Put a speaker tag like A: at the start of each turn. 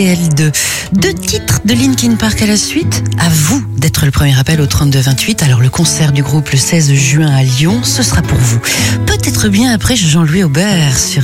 A: L2. 2 titres de Linkin Park à la suite. À vous d'être le premier appel au 32-28. Alors le concert du groupe le 16 juin à Lyon, ce sera pour vous. Peut-être bien après Jean-Louis Aubert sur